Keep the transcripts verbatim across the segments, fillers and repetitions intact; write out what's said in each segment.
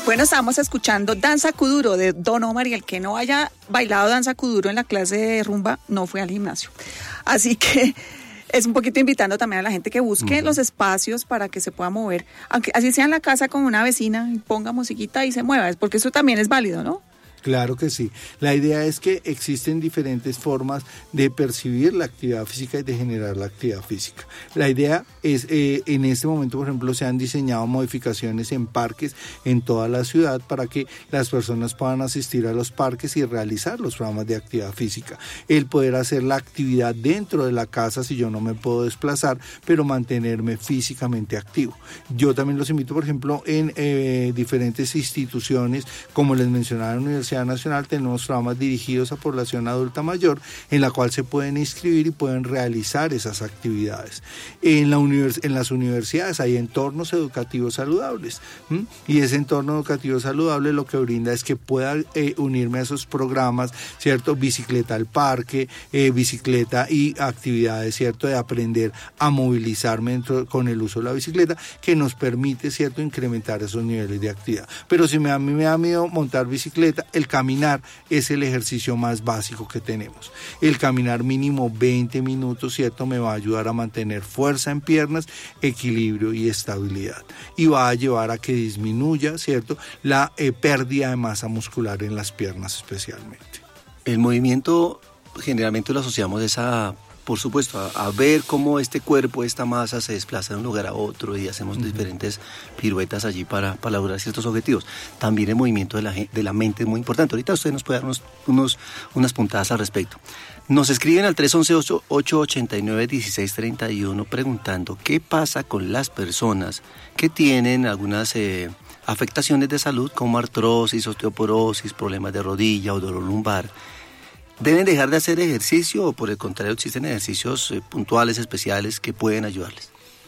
Bueno, estábamos escuchando Danza Kuduro de Don Omar, y el que no haya bailado Danza Kuduro en la clase de rumba no fue al gimnasio. Así que es un poquito invitando también a la gente que busque uh-huh. los espacios para que se pueda mover, aunque así sea en la casa con una vecina y ponga musiquita y se mueva, es porque eso también es válido, ¿no? Claro que sí. La idea es que existen diferentes formas de percibir la actividad física y de generar la actividad física. La idea es, eh, en este momento, por ejemplo, se han diseñado modificaciones en parques en toda la ciudad para que las personas puedan asistir a los parques y realizar los programas de actividad física. El poder hacer la actividad dentro de la casa si yo no me puedo desplazar, pero mantenerme físicamente activo. Yo también los invito, por ejemplo, en eh, diferentes instituciones, como les mencionaba en la Universidad Nacional, tenemos programas dirigidos a población adulta mayor en la cual se pueden inscribir y pueden realizar esas actividades. En, la univers- en las universidades hay entornos educativos saludables, ¿m? y ese entorno educativo saludable lo que brinda es que pueda eh, unirme a esos programas, ¿cierto? Bicicleta al parque, eh, bicicleta y actividades, ¿cierto? De aprender a movilizarme dentro, con el uso de la bicicleta, que nos permite, ¿cierto? Incrementar esos niveles de actividad. Pero si me, a mí me da miedo montar bicicleta, el caminar es el ejercicio más básico que tenemos. El caminar mínimo veinte minutos, ¿cierto? Me va a ayudar a mantener fuerza en piernas, equilibrio y estabilidad. Y va a llevar a que disminuya, ¿cierto? La eh, pérdida de masa muscular en las piernas especialmente. El movimiento generalmente lo asociamos esa... Por supuesto, a, a ver cómo este cuerpo, esta masa se desplaza de un lugar a otro y hacemos uh-huh. diferentes piruetas allí para, para lograr ciertos objetivos. También el movimiento de la, de la mente es muy importante. Ahorita usted nos puede dar unos, unos, unas puntadas al respecto. Nos escriben al tres once, ocho ochenta y nueve, dieciséis treinta y uno preguntando qué pasa con las personas que tienen algunas eh, afectaciones de salud como artrosis, osteoporosis, problemas de rodilla o dolor lumbar. ¿Deben dejar de hacer ejercicio o por el contrario existen ejercicios eh, puntuales, especiales que pueden ayudarles?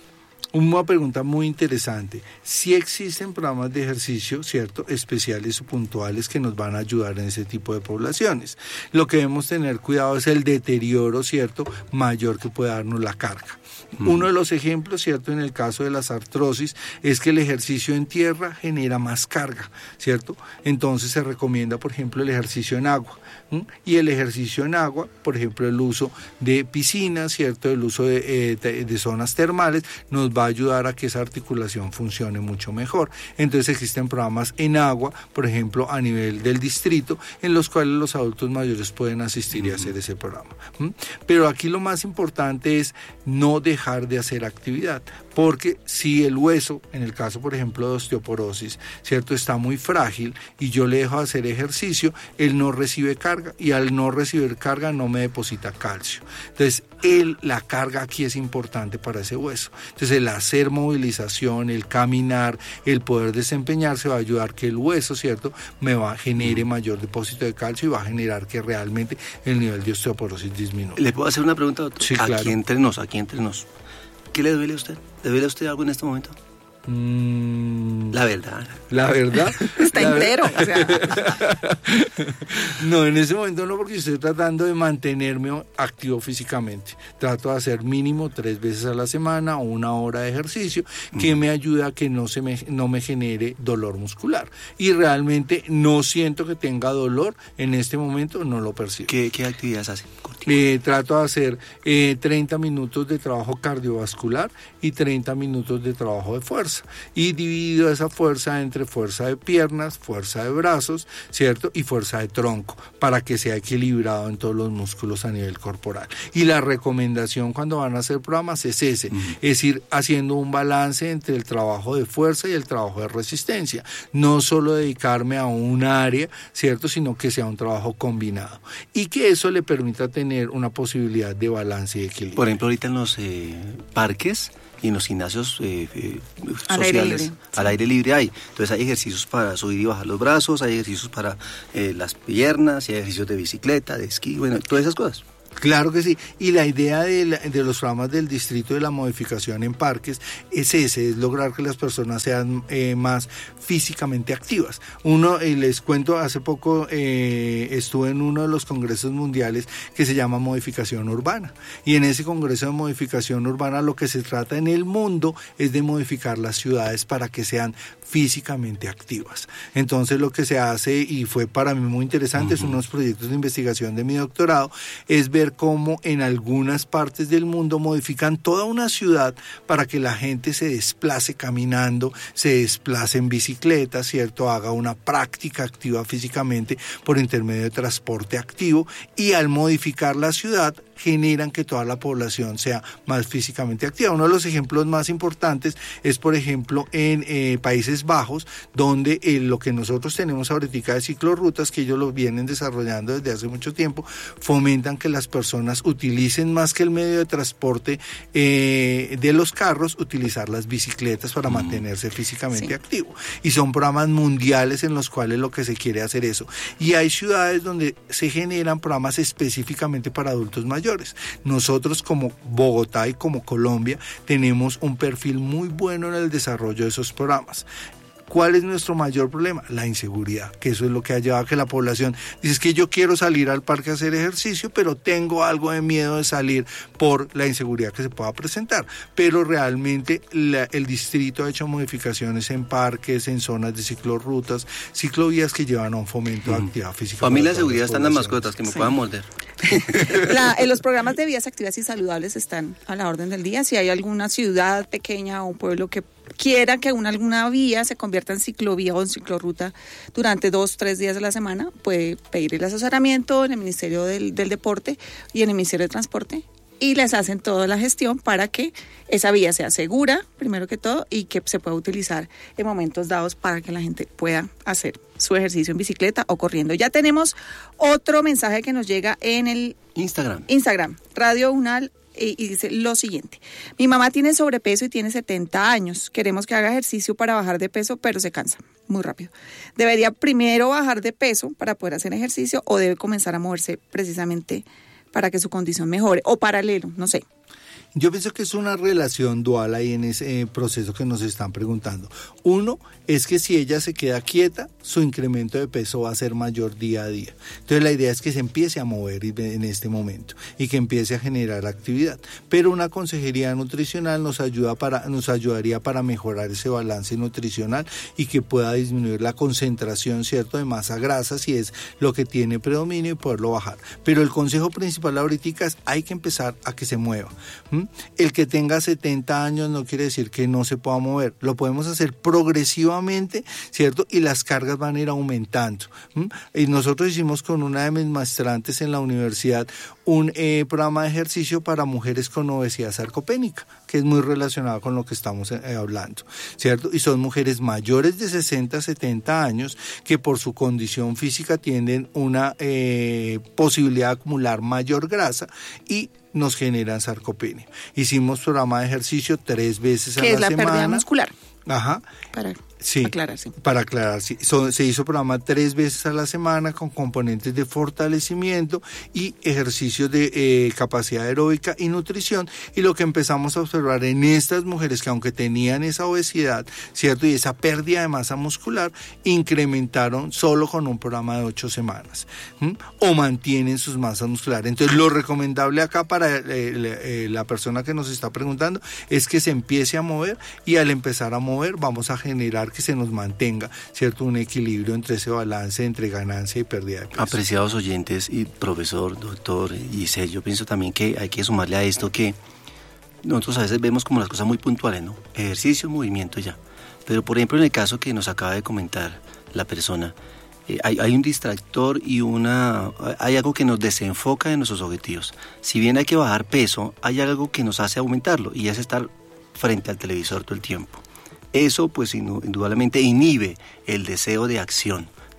Una pregunta muy interesante. Sí existen programas de ejercicio, ¿cierto?, especiales o puntuales que nos van a ayudar en ese tipo de poblaciones. Lo que debemos tener cuidado es el deterioro, ¿cierto?, mayor que pueda darnos la carga. Mm. Uno de los ejemplos, ¿cierto?, en el caso de las artrosis, es que el ejercicio en tierra genera más carga, ¿cierto? Entonces se recomienda, por ejemplo, el ejercicio en agua. ¿Mm? Y el ejercicio en agua, por ejemplo, el uso de piscinas, ¿cierto?, el uso de, eh, de, de zonas termales, nos va a ayudar a que esa articulación funcione mucho mejor. Entonces existen programas en agua, por ejemplo, a nivel del distrito, en los cuales los adultos mayores pueden asistir uh-huh. y hacer ese programa. ¿Mm? Pero aquí lo más importante es no dejar de hacer actividad, porque si el hueso, en el caso, por ejemplo, de osteoporosis, ¿cierto?, está muy frágil y yo le dejo de hacer ejercicio, él no recibe carga y al no recibir carga no me deposita calcio. Entonces, él, la carga aquí es importante para ese hueso. Entonces, el hacer movilización, el caminar, el poder desempeñarse va a ayudar que el hueso, ¿cierto?, me va a genere mayor depósito de calcio y va a generar que realmente el nivel de osteoporosis disminuya. ¿Le puedo hacer una pregunta, doctor? Sí, claro. Aquí entre nos, aquí entre nos. ¿Qué le duele a usted? ¿Le duele a usted algo en este momento? Mm, la verdad. La verdad. Está la entero. Ver- o sea. No, en ese momento no, porque estoy tratando de mantenerme activo físicamente. Trato de hacer mínimo tres veces a la semana o una hora de ejercicio que mm. me ayuda a que no, se me, no me genere dolor muscular. Y realmente no siento que tenga dolor en este momento, no lo percibo. ¿Qué, qué actividades hace? Eh, trato de hacer eh, treinta minutos de trabajo cardiovascular y treinta minutos de trabajo de fuerza. Y divido esa fuerza entre fuerza de piernas, fuerza de brazos, ¿cierto? Y fuerza de tronco, para que sea equilibrado en todos los músculos a nivel corporal. Y la recomendación cuando van a hacer programas es ese, uh-huh. es ir haciendo un balance entre el trabajo de fuerza y el trabajo de resistencia. No solo dedicarme a un área, ¿cierto? Sino que sea un trabajo combinado. Y que eso le permita tener una posibilidad de balance y equilibrio. Por ejemplo, ahorita en los eh, parques y en los gimnasios eh, eh, al sociales, aire libre. al aire libre hay. Entonces hay ejercicios para subir y bajar los brazos, hay ejercicios para eh, las piernas, hay ejercicios de bicicleta, de esquí, bueno, todas esas cosas. Claro que sí, y la idea de, la, de los programas del distrito de la modificación en parques es ese, es lograr que las personas sean eh, más físicamente activas. Uno, eh, les cuento, hace poco eh, estuve en uno de los congresos mundiales que se llama Modificación Urbana, y en ese congreso de modificación urbana lo que se trata en el mundo es de modificar las ciudades para que sean físicamente activas. Entonces lo que se hace, y fue para mí muy interesante, uh-huh. son unos proyectos de investigación de mi doctorado, es ver cómo en algunas partes del mundo modifican toda una ciudad para que la gente se desplace caminando, se desplace en bicicleta, ¿cierto? Haga una práctica activa físicamente por intermedio de transporte activo, y al modificar la ciudad generan que toda la población sea más físicamente activa. Uno de los ejemplos más importantes es, por ejemplo, en eh, Países Bajos, donde eh, lo que nosotros tenemos ahorita de ciclorrutas, que ellos lo vienen desarrollando desde hace mucho tiempo, fomentan que las personas utilicen más que el medio de transporte eh, de los carros, utilizar las bicicletas para mm. mantenerse físicamente sí. activo. Y son programas mundiales en los cuales lo que se quiere hacer eso. Y hay ciudades donde se generan programas específicamente para adultos mayores. Nosotros como Bogotá y como Colombia tenemos un perfil muy bueno en el desarrollo de esos programas. ¿Cuál es nuestro mayor problema? La inseguridad, que eso es lo que ha llevado a que la población dice, es que yo quiero salir al parque a hacer ejercicio, pero tengo algo de miedo de salir por la inseguridad que se pueda presentar. Pero realmente la, el distrito ha hecho modificaciones en parques, en zonas de ciclorrutas, ciclovías que llevan a un fomento de actividad física. Para mí la seguridad están las mascotas, que me sí. puedan morder. La, en los programas de vías activas y saludables están a la orden del día. Si hay alguna ciudad pequeña o un pueblo que quiera que una, alguna vía se convierta en ciclovía o en ciclorruta durante dos, tres días de la semana, puede pedir el asesoramiento en el Ministerio del, del Deporte y en el Ministerio de Transporte, y les hacen toda la gestión para que esa vía sea segura, primero que todo, y que se pueda utilizar en momentos dados para que la gente pueda hacer su ejercicio en bicicleta o corriendo. Ya tenemos otro mensaje que nos llega en el Instagram. Instagram, Radio Unal, y dice lo siguiente: mi mamá tiene sobrepeso y tiene setenta años, queremos que haga ejercicio para bajar de peso, pero se cansa muy rápido. ¿Debería primero bajar de peso para poder hacer ejercicio o debe comenzar a moverse precisamente para que su condición mejore? O paralelo, no sé. Yo pienso que es una relación dual ahí en ese proceso que nos están preguntando. Uno es que si ella se queda quieta, su incremento de peso va a ser mayor día a día. Entonces la idea es que se empiece a mover en este momento y que empiece a generar actividad. Pero una consejería nutricional nos ayuda para, nos ayudaría para mejorar ese balance nutricional y que pueda disminuir la concentración, ¿cierto?, de masa grasa, si es lo que tiene predominio, y poderlo bajar. Pero el consejo principal ahorita es hay que empezar a que se mueva. ¿Mm? El que tenga setenta años no quiere decir que no se pueda mover, lo podemos hacer progresivamente, ¿cierto? Y las cargas van a ir aumentando. ¿Mm? Y nosotros hicimos con una de mis maestrantes en la universidad un eh, programa de ejercicio para mujeres con obesidad sarcopénica, que es muy relacionado con lo que estamos eh, hablando, ¿cierto? Y son mujeres mayores de sesenta, setenta años que por su condición física tienen una eh, posibilidad de acumular mayor grasa y nos generan sarcopenia. Hicimos programa de ejercicio tres veces a la semana. ¿Qué es la pérdida muscular? Ajá. Para sí, aclarar, sí. Para aclarar, sí. So, se hizo programa tres veces a la semana con componentes de fortalecimiento y ejercicios de eh, capacidad aeróbica y nutrición. Y lo que empezamos a observar en estas mujeres que aunque tenían esa obesidad, ¿cierto?, y esa pérdida de masa muscular, incrementaron solo con un programa de ocho semanas. ¿Mm? O mantienen sus masas musculares. Entonces, lo recomendable acá para eh, eh, la persona que nos está preguntando es que se empiece a mover, y al empezar a mover vamos a generar que se nos mantenga, ¿cierto?, un equilibrio entre ese balance entre ganancia y pérdida de peso. Apreciados oyentes y profesor, doctor Giselle, yo pienso también que hay que sumarle a esto que nosotros a veces vemos como las cosas muy puntuales, ¿no? Ejercicio, movimiento, ya. Pero por ejemplo en el caso que nos acaba de comentar la persona, eh, hay, hay un distractor y una hay algo que nos desenfoca de nuestros objetivos. Si bien hay que bajar peso, hay algo que nos hace aumentarlo, y es estar frente al televisor todo el tiempo. Eso pues indudablemente inhibe el deseo de acción.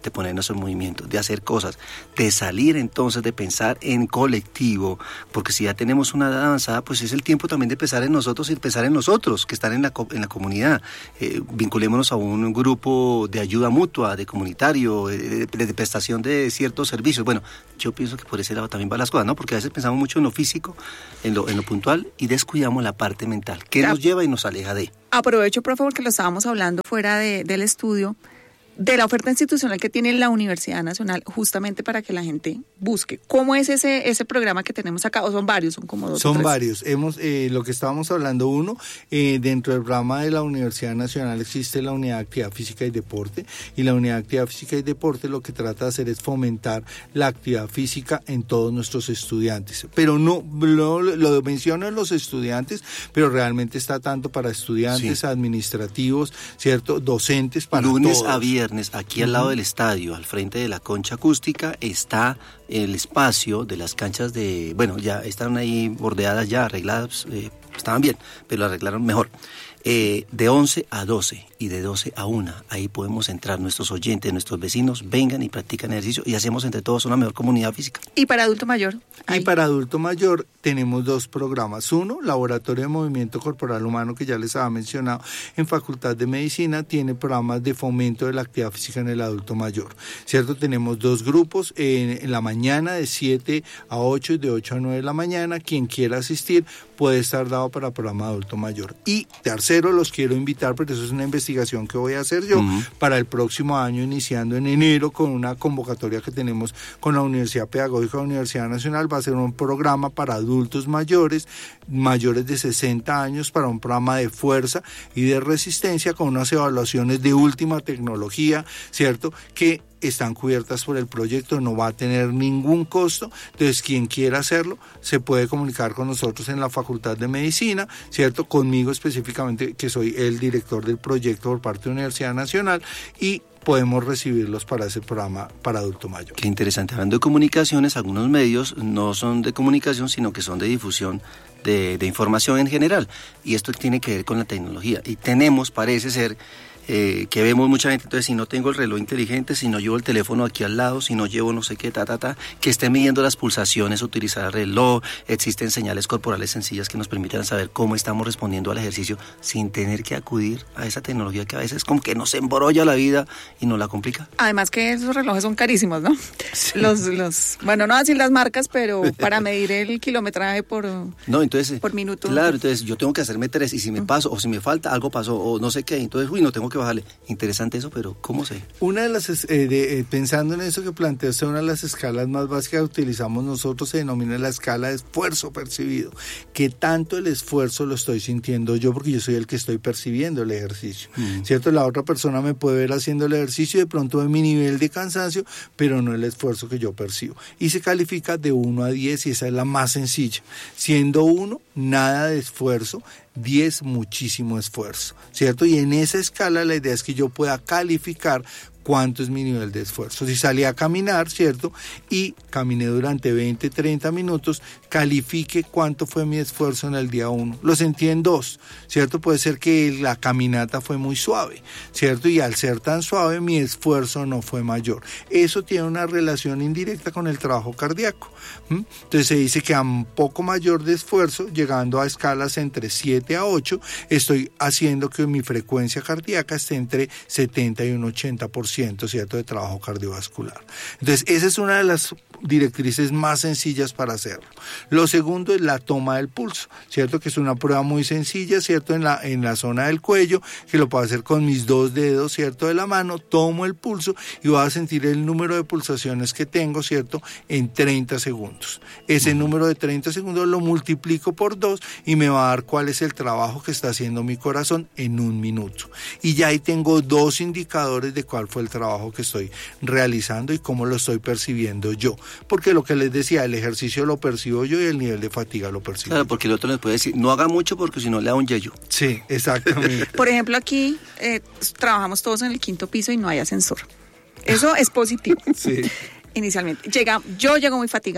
de ponernos en movimiento, de hacer cosas, de salir entonces, de pensar en colectivo, porque si ya tenemos una edad avanzada, pues es el tiempo también de pensar en nosotros y pensar en nosotros, que están en la, en la comunidad. Eh, vinculémonos a un grupo de ayuda mutua, de comunitario, de, de, de prestación de ciertos servicios. Bueno, yo pienso que por ese lado también van las cosas, ¿no? Porque a veces pensamos mucho en lo físico, en lo, en lo puntual, y descuidamos la parte mental, que nos lleva y nos aleja de. Aprovecho, profe, porque lo estábamos hablando fuera de, del estudio, de la oferta institucional que tiene la Universidad Nacional, justamente para que la gente busque. ¿Cómo es ese ese programa que tenemos acá? ¿O son varios? Son como dos Son o tres. varios. Hemos eh, lo que estábamos hablando, uno, eh, dentro del programa de la Universidad Nacional existe la Unidad de Actividad Física y Deporte, y la Unidad de Actividad Física y Deporte lo que trata de hacer es fomentar la actividad física en todos nuestros estudiantes. Pero no, lo, lo menciono en los estudiantes, pero realmente está tanto para estudiantes, sí, administrativos, ¿cierto? Docentes, para lunes todos. a viernes, aquí al lado del estadio, al frente de la concha acústica, está el espacio de las canchas de, bueno, ya están ahí bordeadas, ya arregladas, eh, estaban bien, pero lo arreglaron mejor. Eh, de once a doce y de doce a una, ahí podemos entrar nuestros oyentes, nuestros vecinos, vengan y practican ejercicio y hacemos entre todos una mejor comunidad física. ¿Y para adulto mayor? Ahí. Y para adulto mayor tenemos dos programas. Uno, Laboratorio de Movimiento Corporal Humano, que ya les había mencionado, en Facultad de Medicina, tiene programas de fomento de la actividad física en el adulto mayor, ¿cierto? Tenemos dos grupos, en, en la mañana de siete a ocho y de ocho a nueve de la mañana. Quien quiera asistir puede estar dado para programa de adulto mayor. Y tercero, los quiero invitar, porque eso es una investigación que voy a hacer yo, uh-huh, para el próximo año, iniciando en enero, con una convocatoria que tenemos con la Universidad Pedagógica de la Universidad Nacional. Va a ser un programa para adultos mayores, mayores de sesenta años, para un programa de fuerza y de resistencia, con unas evaluaciones de última tecnología, ¿cierto?, que están cubiertas por el proyecto, no va a tener ningún costo. Entonces, quien quiera hacerlo se puede comunicar con nosotros en la Facultad de Medicina, ¿cierto?, conmigo específicamente, que soy el director del proyecto por parte de la Universidad Nacional, y podemos recibirlos para ese programa para adulto mayor. Qué interesante. Hablando de comunicaciones, algunos medios no son de comunicación, sino que son de difusión de, de información en general, y esto tiene que ver con la tecnología, y tenemos, parece ser, Eh, que vemos mucha gente. Entonces, si no tengo el reloj inteligente, si no llevo el teléfono aquí al lado, si no llevo no sé qué, ta, ta, ta, que esté midiendo las pulsaciones, utilizar el reloj, existen señales corporales sencillas que nos permiten saber cómo estamos respondiendo al ejercicio sin tener que acudir a esa tecnología que a veces como que nos embrolla la vida y nos la complica. Además que esos relojes son carísimos, ¿no? Sí. Los, los, bueno, no decir las marcas, pero para medir el kilometraje por, no, entonces, por minuto. Claro, entonces yo tengo que hacerme tres, y si me paso, o si me falta, algo pasó, o no sé qué, entonces, uy, no tengo que bajarle. Interesante eso, pero ¿cómo sé? Una de las, eh, de, eh, pensando en eso que planteaste, una de las escalas más básicas que utilizamos nosotros se denomina la escala de esfuerzo percibido. ¿Qué tanto el esfuerzo lo estoy sintiendo yo? Porque yo soy el que estoy percibiendo el ejercicio, mm. ¿cierto? La otra persona me puede ver haciendo el ejercicio y de pronto ve mi nivel de cansancio, pero no el esfuerzo que yo percibo. Y se califica de uno a diez, y esa es la más sencilla. Siendo uno, nada de esfuerzo, diez, muchísimo esfuerzo, ¿cierto? Y en esa escala la idea es que yo pueda calificar cuánto es mi nivel de esfuerzo. Si salí a caminar, ¿cierto?, y caminé durante veinte, treinta minutos, califique cuánto fue mi esfuerzo en el día uno. Lo sentí en dos, ¿cierto? Puede ser que la caminata fue muy suave, ¿cierto? Y al ser tan suave, mi esfuerzo no fue mayor. Eso tiene una relación indirecta con el trabajo cardíaco. ¿Mm? Entonces se dice que a un poco mayor de esfuerzo, llegando a escalas entre siete a ocho, estoy haciendo que mi frecuencia cardíaca esté entre setenta y un ochenta por ciento, ¿cierto?, de trabajo cardiovascular. Entonces, esa es una de las directrices más sencillas para hacerlo. Lo segundo es la toma del pulso, ¿cierto?, que es una prueba muy sencilla, ¿cierto?, en la, en la zona del cuello, que lo puedo hacer con mis dos dedos, ¿cierto?, de la mano, tomo el pulso y voy a sentir el número de pulsaciones que tengo, ¿cierto?, en treinta segundos. Ese uh-huh. número de treinta segundos lo multiplico por dos y me va a dar cuál es el trabajo que está haciendo mi corazón en un minuto. Y ya ahí tengo dos indicadores de cuál fue el trabajo que estoy realizando y cómo lo estoy percibiendo yo. Porque lo que les decía, el ejercicio lo percibo yo y el nivel de fatiga lo percibo Claro, yo. porque el otro les puede decir, no haga mucho porque si no le da un yello. Sí, exactamente. Por ejemplo, aquí eh, trabajamos todos en el quinto piso y no hay ascensor. Eso es positivo. Sí. Inicialmente. Llega, yo llego muy fatigada.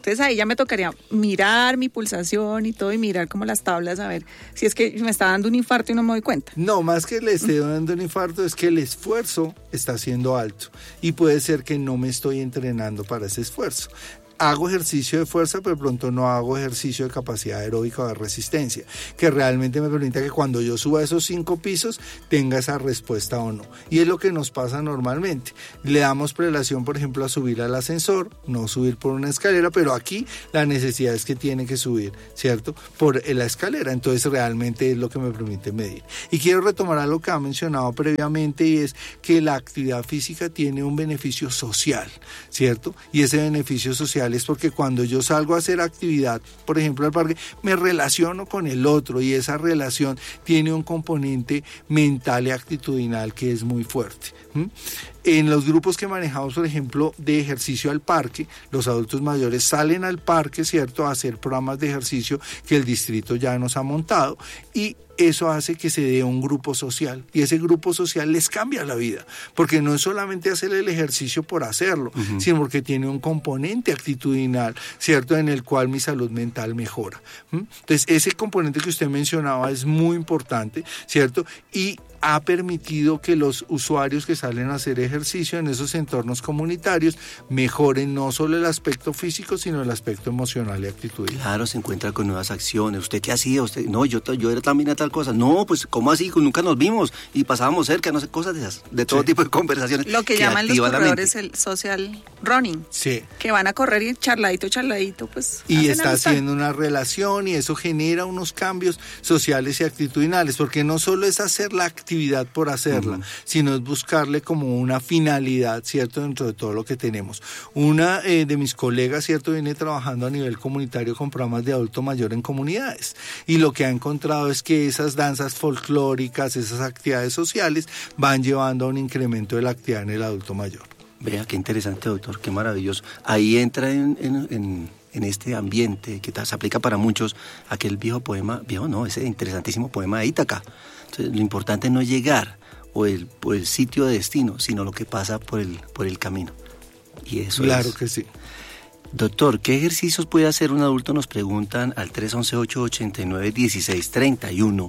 Entonces ahí ya me tocaría mirar mi pulsación y todo y mirar como las tablas a ver si es que me está dando un infarto y no me doy cuenta. No, más que le esté dando un infarto es que el esfuerzo está siendo alto y puede ser que no me estoy entrenando para ese esfuerzo. Hago ejercicio de fuerza, pero pronto no hago ejercicio de capacidad aeróbica o de resistencia, que realmente me permita que cuando yo suba esos cinco pisos tenga esa respuesta o no. Y es lo que nos pasa normalmente. Le damos prelación, por ejemplo, a subir al ascensor, no subir por una escalera, pero aquí la necesidad es que tiene que subir, ¿cierto? Por la escalera. Entonces realmente es lo que me permite medir. Y quiero retomar algo que ha mencionado previamente y es que la actividad física tiene un beneficio social, ¿cierto? Y ese beneficio social es porque cuando yo salgo a hacer actividad, por ejemplo al parque, me relaciono con el otro y esa relación tiene un componente mental y actitudinal que es muy fuerte. ¿Mm? En los grupos que manejamos, por ejemplo, de ejercicio al parque, los adultos mayores salen al parque, ¿cierto?, a hacer programas de ejercicio que el distrito ya nos ha montado y eso hace que se dé un grupo social y ese grupo social les cambia la vida, porque no es solamente hacer el ejercicio por hacerlo, uh-huh. sino porque tiene un componente actitudinal, ¿cierto?, en el cual mi salud mental mejora. ¿Mm? Entonces, ese componente que usted mencionaba es muy importante, ¿cierto?, y ha permitido que los usuarios que salen a hacer ejercicio en esos entornos comunitarios mejoren no solo el aspecto físico, sino el aspecto emocional y actitudinal. Claro, se encuentra con nuevas acciones. ¿Usted qué hacía? Usted, no, yo, yo era también a tal cosa. No, pues, ¿cómo así? Nunca nos vimos y pasábamos cerca, no sé, cosas de esas, de todo sí. tipo de conversaciones. Lo que, que llaman los corredores el social running. Sí. Que van a correr y charladito, charladito, pues. Y está haciendo una relación y eso genera unos cambios sociales y actitudinales, porque no solo es hacer la actividad por hacerla, uh-huh. sino es buscarle como una finalidad, ¿cierto?, dentro de todo lo que tenemos. Una eh, de mis colegas, ¿cierto?, viene trabajando a nivel comunitario con programas de adulto mayor en comunidades y lo que ha encontrado es que esas danzas folclóricas, esas actividades sociales van llevando a un incremento de la actividad en el adulto mayor. Vea, qué interesante, doctor, qué maravilloso. Ahí entra en... en, en... en este ambiente que se aplica para muchos, aquel viejo poema, viejo no, ese interesantísimo poema de Ítaca. Entonces, lo importante no es llegar o el, por el sitio de destino, sino lo que pasa por el, por el camino. Y eso claro es. que sí. Doctor, ¿qué ejercicios puede hacer un adulto? Nos preguntan al tres once, ocho ochenta y nueve, dieciséis treinta y uno,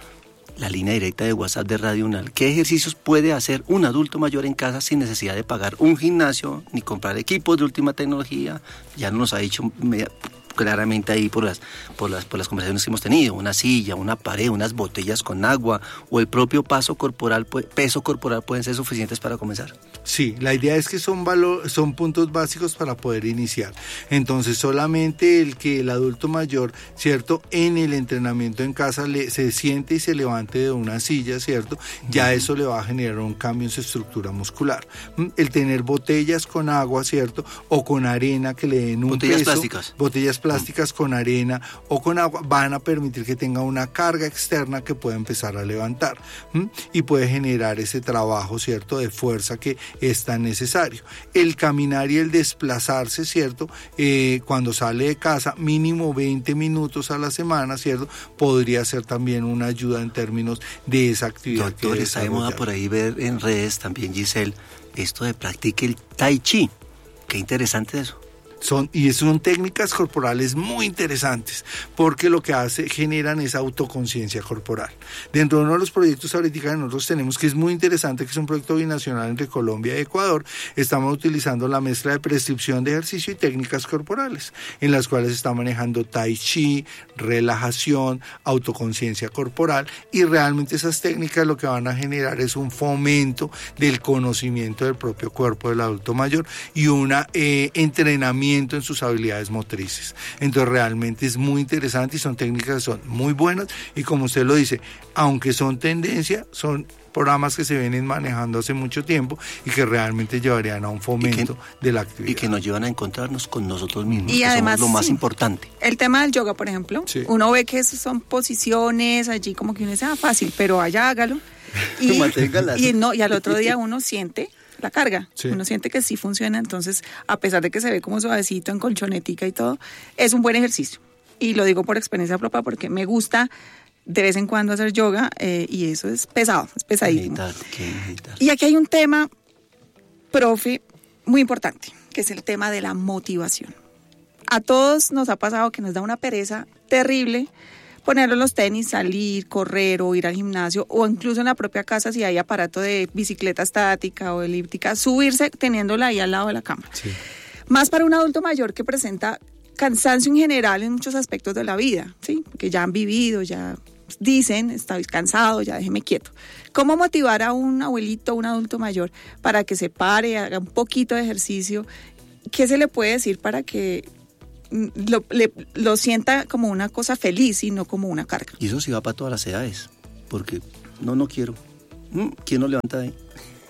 la línea directa de WhatsApp de Radio UNAL. ¿Qué ejercicios puede hacer un adulto mayor en casa sin necesidad de pagar un gimnasio ni comprar equipos de última tecnología? Ya nos ha dicho claramente ahí por las, por las, por las conversaciones que hemos tenido, una silla, una pared, unas botellas con agua o el propio paso corporal, peso corporal pueden ser suficientes para comenzar. Sí, la idea es que son valor, son puntos básicos para poder iniciar. Entonces, solamente el que el adulto mayor, ¿cierto?, en el entrenamiento en casa le, se siente y se levante de una silla, ¿cierto?, ya eso le va a generar un cambio en su estructura muscular. El tener botellas con agua, ¿cierto?, o con arena que le den un botellas peso, plásticas. botellas plásticas con arena o con agua, van a permitir que tenga una carga externa que pueda empezar a levantar ¿m? y puede generar ese trabajo, ¿cierto?, de fuerza que es tan necesario. El caminar y el desplazarse, ¿cierto?, eh, cuando sale de casa, mínimo veinte minutos a la semana, ¿cierto?, podría ser también una ayuda en términos de esa actividad. Doctor, que está de moda por ahí ver en redes también, Giselle, esto de practique el tai chi. Qué interesante eso. Son, y son técnicas corporales muy interesantes porque lo que hace, generan esa autoconciencia corporal. Dentro de uno de los proyectos ahorita que nosotros tenemos, que es muy interesante, que es un proyecto binacional entre Colombia y Ecuador, estamos utilizando la mezcla de prescripción de ejercicio y técnicas corporales, en las cuales se está manejando tai chi, relajación, autoconciencia corporal, y realmente esas técnicas lo que van a generar es un fomento del conocimiento del propio cuerpo del adulto mayor y un eh, entrenamiento en sus habilidades motrices. Entonces realmente es muy interesante y son técnicas que son muy buenas y como usted lo dice, aunque son tendencia, son programas que se vienen manejando hace mucho tiempo y que realmente llevarían a un fomento que, de la actividad. Y que nos llevan a encontrarnos con nosotros mismos, y que además, somos lo más sí, importante. El tema del yoga, por ejemplo, sí. uno ve que son posiciones allí como que uno dice, ah, fácil, pero allá hágalo. Y, y, no, y al otro día uno siente la carga, sí. uno siente que sí funciona, entonces a pesar de que se ve como suavecito en colchonetica y todo, es un buen ejercicio y lo digo por experiencia propia porque me gusta de vez en cuando hacer yoga eh, y eso es pesado, es pesadísimo. Meditar, meditar. Y aquí hay un tema, profe, muy importante, que es el tema de la motivación. a todos nos ha pasado que nos da una pereza terrible ponerlo los tenis, salir, correr o ir al gimnasio o incluso en la propia casa si hay aparato de bicicleta estática o elíptica, subirse teniéndola ahí al lado de la cama. Sí. Más para un adulto mayor que presenta cansancio en general en muchos aspectos de la vida, ¿sí? Porque ya han vivido, ya dicen, estoy cansado, ya déjeme quieto. ¿Cómo motivar a un abuelito, un adulto mayor para que se pare, haga un poquito de ejercicio? ¿Qué se le puede decir para que Lo, le, lo sienta como una cosa feliz y no como una carga? Y eso sí va para todas las edades, porque no, no quiero. ¿Quién no levanta de ahí?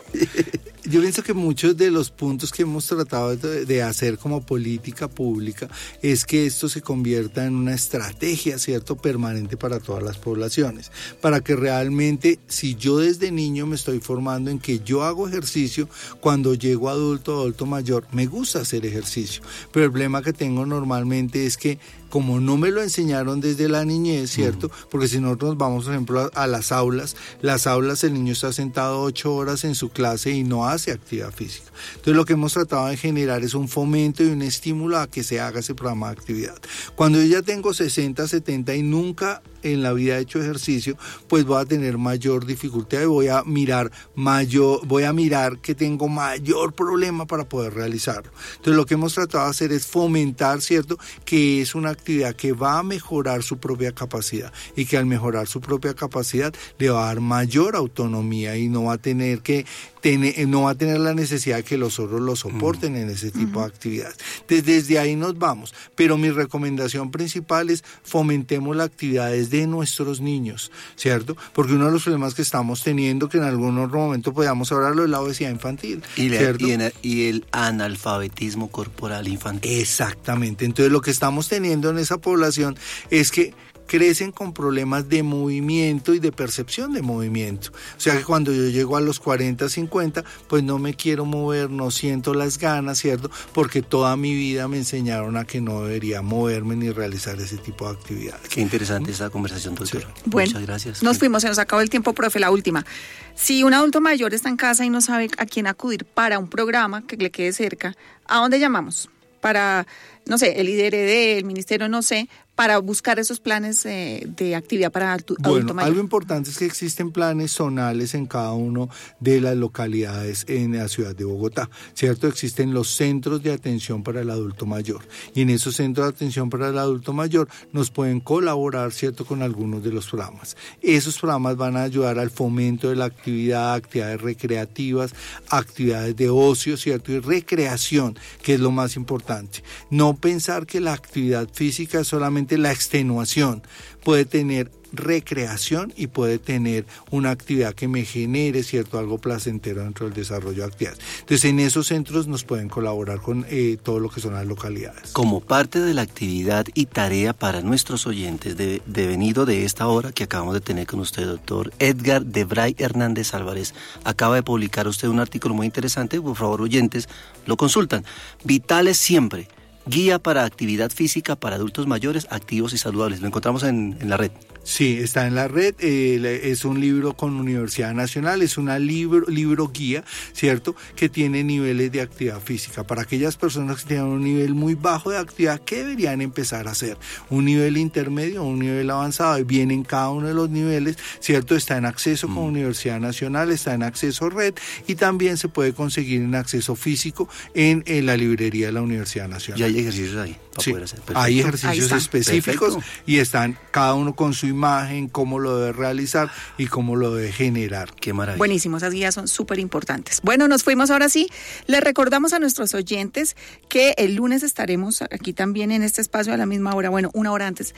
Yo pienso que muchos de los puntos que hemos tratado de, de hacer como política pública es que esto se convierta en una estrategia, ¿cierto?, permanente para todas las poblaciones, para que realmente, si yo desde niño me estoy formando en que yo hago ejercicio, cuando llego adulto, adulto mayor, me gusta hacer ejercicio, pero el problema que tengo normalmente es que como no me lo enseñaron desde la niñez, ¿cierto? Uh-huh. Porque si nosotros vamos, por ejemplo, a, a las aulas, las aulas el niño está sentado ocho horas en su clase y no hace actividad física. Entonces lo que hemos tratado de generar es un fomento y un estímulo a que se haga ese programa de actividad. Cuando yo ya tengo sesenta, setenta y nunca en la vida he hecho ejercicio, pues voy a tener mayor dificultad y voy a mirar mayor, voy a mirar que tengo mayor problema para poder realizarlo. Entonces lo que hemos tratado de hacer es fomentar, ¿cierto?, que es una actividad que va a mejorar su propia capacidad y que al mejorar su propia capacidad le va a dar mayor autonomía y no va a tener que tener, no va a tener la necesidad de que los otros lo soporten uh-huh. en ese tipo uh-huh. de actividades. Desde, desde ahí nos vamos, pero mi recomendación principal es fomentemos la actividad desde nuestros niños, ¿cierto? Porque uno de los problemas que estamos teniendo, que en algún otro momento podamos hablarlo, es la obesidad infantil, y, la, ¿cierto? Y, en, y el analfabetismo corporal infantil. Exactamente, entonces lo que estamos teniendo en esa población es que crecen con problemas de movimiento y de percepción de movimiento. O sea que cuando yo llego a los cuarenta, cincuenta, pues no me quiero mover, no siento las ganas, ¿cierto? Porque toda mi vida me enseñaron a que no debería moverme ni realizar ese tipo de actividades. Qué interesante ¿Mm? esa conversación, doctor. Sí. Bueno, muchas gracias. Nos fuimos, se nos acabó el tiempo, profe, la última. Si un adulto mayor está en casa y no sabe a quién acudir para un programa que le quede cerca, ¿a dónde llamamos? Para, no sé, el I D R D, el ministerio, no sé, para buscar esos planes eh, de actividad para adulto, bueno, adulto mayor. Algo importante es que existen planes zonales en cada uno de las localidades en la ciudad de Bogotá, ¿cierto? Existen los centros de atención para el adulto mayor y en esos centros de atención para el adulto mayor nos pueden colaborar, ¿cierto?, con algunos de los programas. Esos programas van a ayudar al fomento de la actividad, actividades recreativas, actividades de ocio, ¿cierto?, y recreación, que es lo más importante. No pensar que la actividad física es solamente la extenuación, puede tener recreación y puede tener una actividad que me genere, cierto, algo placentero dentro del desarrollo de actividades. Entonces en esos centros nos pueden colaborar con eh, todo lo que son las localidades. Como parte de la actividad y tarea para nuestros oyentes de, devenido de esta hora que acabamos de tener con usted, doctor Edgar Debray Hernández Álvarez, acaba de publicar usted un artículo muy interesante, por favor oyentes, lo consultan. Vitales siempre. Guía para actividad física para adultos mayores, activos y saludables. Lo encontramos en, en la red. Sí, está en la red, eh, es un libro con Universidad Nacional, es una libro, libro guía, ¿cierto?, que tiene niveles de actividad física. Para aquellas personas que tienen un nivel muy bajo de actividad, ¿qué deberían empezar a hacer? Un nivel intermedio, un nivel avanzado, y viene en cada uno de los niveles, ¿cierto? Está en acceso con mm. Universidad Nacional, está en acceso red, y también se puede conseguir en acceso físico en, en la librería de la Universidad Nacional. Y hay ejercicios ahí para sí, poder hacer. Perfecto. Hay ejercicios específicos. Perfecto. Y están cada uno con su imagen, cómo lo debe realizar y cómo lo debe generar. Qué maravilla. Buenísimo, esas guías son súper importantes. Bueno, nos fuimos ahora sí. Les recordamos a nuestros oyentes que el lunes estaremos aquí también en este espacio a la misma hora, bueno, una hora antes,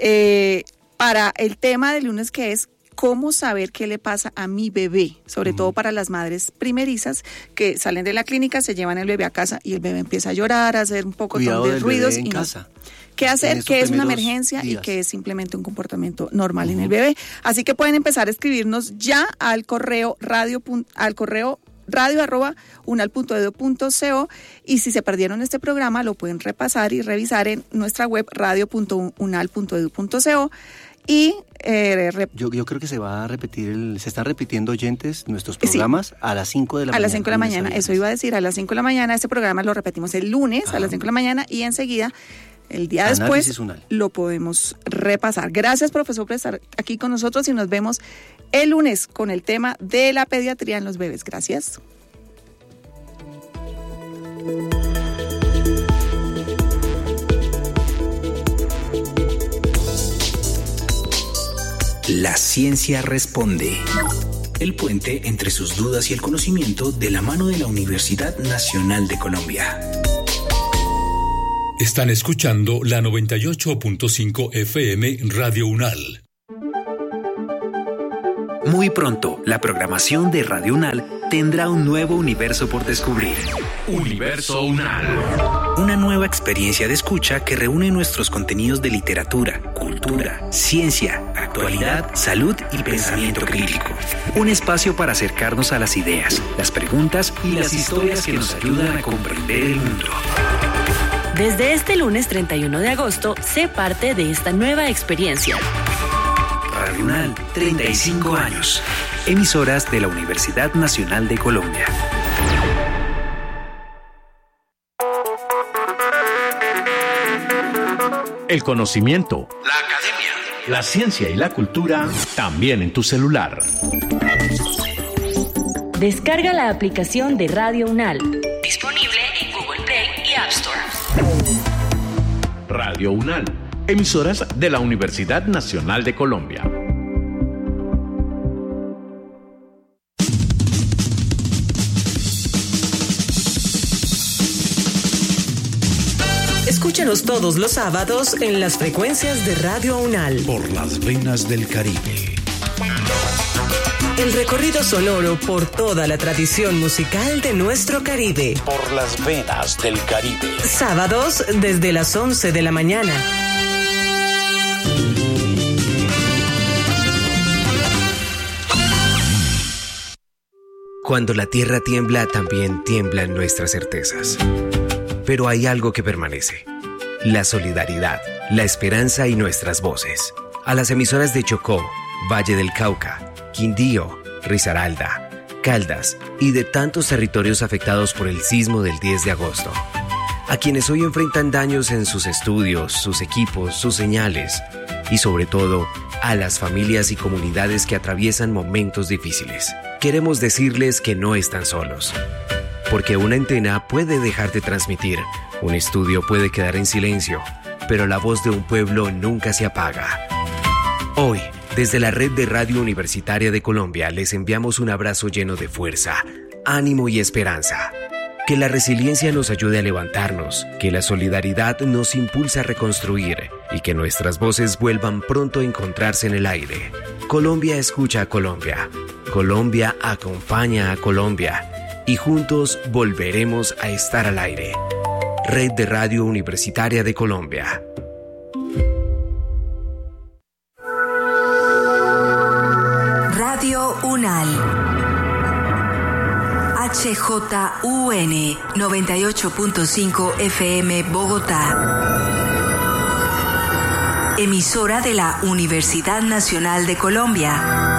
eh, para el tema del lunes, que es cómo saber qué le pasa a mi bebé, sobre uh-huh. todo para las madres primerizas que salen de la clínica, se llevan el bebé a casa y el bebé empieza a llorar, a hacer un poco de ruidos. En y casa. No. ¿Qué hacer? ¿Qué es una emergencia días. Y qué es simplemente un comportamiento normal uh-huh. en el bebé? Así que pueden empezar a escribirnos ya al correo radio, al correo radio arroba unal punto edu punto co, y si se perdieron este programa lo pueden repasar y revisar en nuestra web radio punto unal punto edu punto co. Y eh, rep- yo, yo creo que se va a repetir, el, se están repitiendo oyentes nuestros programas sí. a las cinco de la a mañana. A las cinco de la mañana, eso iba a decir, a las cinco de la mañana. Este programa lo repetimos el lunes ah. a las cinco de la mañana y enseguida, el día Análisis después, unal. Lo podemos repasar. Gracias, profesor, por estar aquí con nosotros y nos vemos el lunes con el tema de la pediatría en los bebés. Gracias. La ciencia responde. El puente entre sus dudas y el conocimiento de la mano de la Universidad Nacional de Colombia. Están escuchando la noventa y ocho punto cinco F M Radio UNAL. Muy pronto, la programación de Radio UNAL tendrá un nuevo universo por descubrir. Universo UNAL. Una nueva experiencia de escucha que reúne nuestros contenidos de literatura, cultura, ciencia, actualidad, salud y pensamiento crítico. Un espacio para acercarnos a las ideas, las preguntas y las historias que nos ayudan a comprender el mundo. Desde este lunes treinta y uno de agosto, sé parte de esta nueva experiencia. Radio UNAL, treinta y cinco años. Emisoras de la Universidad Nacional de Colombia. El conocimiento, la academia, la ciencia y la cultura, también en tu celular. Descarga la aplicación de Radio UNAL. Disponible en Google Play y App Store. Radio UNAL, emisoras de la Universidad Nacional de Colombia. Escúchanos todos los sábados en las frecuencias de Radio UNAL. Por las venas del Caribe. El recorrido sonoro por toda la tradición musical de nuestro Caribe. Por las venas del Caribe. Sábados desde las once de la mañana. Cuando la tierra tiembla, también tiemblan nuestras certezas. Pero hay algo que permanece: la solidaridad, la esperanza y nuestras voces. A las emisoras de Chocó, Valle del Cauca, Quindío, Risaralda, Caldas y de tantos territorios afectados por el sismo del diez de agosto. A quienes hoy enfrentan daños en sus estudios, sus equipos, sus señales. Y sobre todo, a las familias y comunidades que atraviesan momentos difíciles. Queremos decirles que no están solos. Porque una antena puede dejar de transmitir, un estudio puede quedar en silencio, pero la voz de un pueblo nunca se apaga. Hoy, desde la Red de Radio Universitaria de Colombia, les enviamos un abrazo lleno de fuerza, ánimo y esperanza. Que la resiliencia nos ayude a levantarnos, que la solidaridad nos impulse a reconstruir y que nuestras voces vuelvan pronto a encontrarse en el aire. Colombia escucha a Colombia. Colombia acompaña a Colombia. Y juntos volveremos a estar al aire. Red de Radio Universitaria de Colombia. Radio UNAL. H J U N noventa y ocho punto cinco F M Bogotá. Emisora de la Universidad Nacional de Colombia.